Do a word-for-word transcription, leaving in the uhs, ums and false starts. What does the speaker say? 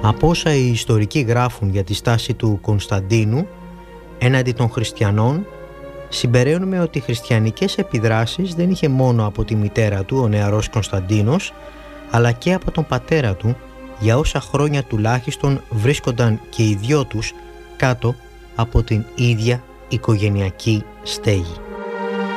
Από όσα οι ιστορικοί γράφουν για τη στάση του Κωνσταντίνου έναντι των χριστιανών, συμπεραίνουμε ότι οι χριστιανικές επιδράσεις δεν είχε μόνο από τη μητέρα του, ο νεαρός Κωνσταντίνος, αλλά και από τον πατέρα του, για όσα χρόνια τουλάχιστον βρίσκονταν και οι δυο τους κάτω από την ίδια οικογενειακή στέγη.